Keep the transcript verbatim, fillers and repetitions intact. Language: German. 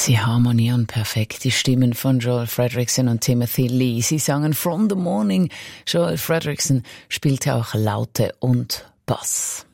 Sie harmonieren perfekt, die Stimmen von Joel Fredrickson und Timothy Lee. Sie sangen From the Morning. Joel Fredrickson spielte auch Laute und Bass.